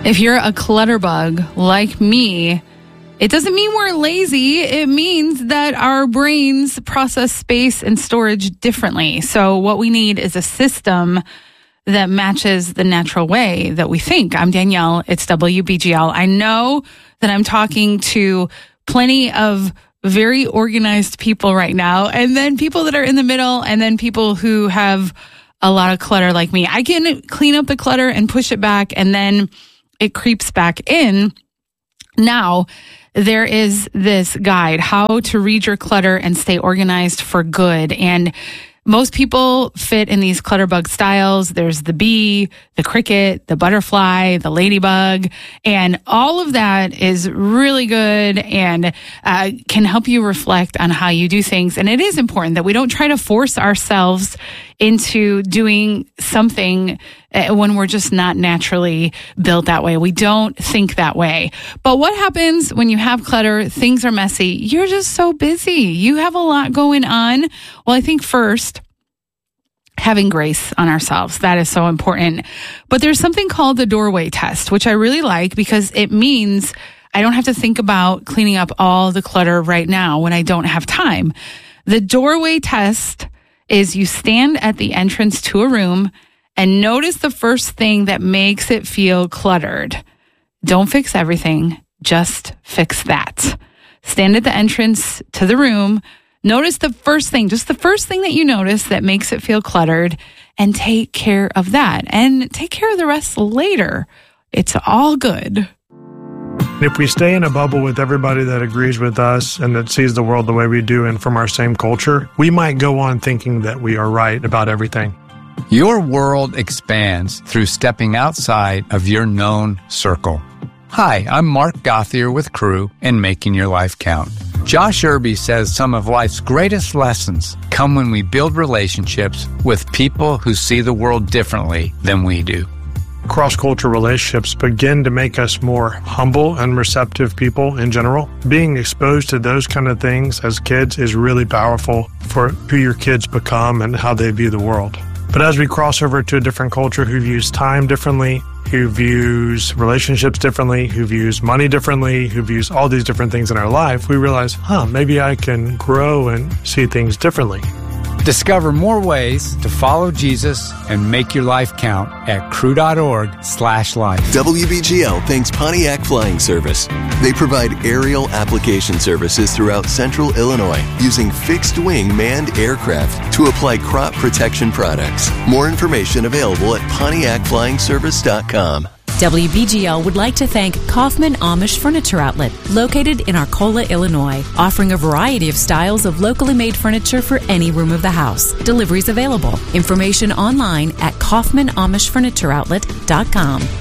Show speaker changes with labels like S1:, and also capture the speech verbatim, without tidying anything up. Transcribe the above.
S1: If you're a clutter bug like me, it doesn't mean we're lazy. It means that our brains process space and storage differently. So what we need is a system that matches the natural way that we think. I'm Danielle. It's W B G L. I know that I'm talking to plenty of very organized people right now, and then people that are in the middle, and then people who have a lot of clutter like me. I can clean up the clutter and push it back, and then it creeps back in. Now, there is this guide, how to read your clutter and stay organized for good. And most people fit in these clutterbug styles. There's the bee, the cricket, the butterfly, the ladybug, and all of that is really good and uh, can help you reflect on how you do things. And it is important that we don't try to force ourselves into doing something when we're just not naturally built that way. We don't think that way. But what happens when you have clutter? Things are messy. You're just so busy. You have a lot going on. Well, I think first, having grace on ourselves. That is so important. But there's something called the doorway test, which I really like because it means I don't have to think about cleaning up all the clutter right now when I don't have time. The doorway test is you stand at the entrance to a room and notice the first thing that makes it feel cluttered. Don't fix everything, just fix that. Stand at the entrance to the room, notice the first thing, just the first thing that you notice that makes it feel cluttered, and take care of that. And take care of the rest later. It's all good.
S2: If we stay in a bubble with everybody that agrees with us and that sees the world the way we do and from our same culture, we might go on thinking that we are right about everything.
S3: Your world expands through stepping outside of your known circle. Hi, I'm Mark Gothier with Crew and Making Your Life Count. Josh Irby says some of life's greatest lessons come when we build relationships with people who see the world differently than we do.
S2: Cross-cultural relationships begin to make us more humble and receptive people in general. Being exposed to those kind of things as kids is really powerful for who your kids become and how they view the world. But as we cross over to a different culture who views time differently, who views relationships differently, who views money differently, who views all these different things in our life, we realize, huh, maybe I can grow and see things differently.
S3: Discover more ways to follow Jesus and make your life count at crew.org slash life.
S4: W B G L thanks Pontiac Flying Service. They provide aerial application services throughout central Illinois using fixed-wing manned aircraft to apply crop protection products. More information available at pontiac flying service dot com.
S5: W B G L would like to thank Kaufman Amish Furniture Outlet, located in Arcola, Illinois, offering a variety of styles of locally made furniture for any room of the house. Deliveries available. Information online at kaufman amish furniture outlet dot com.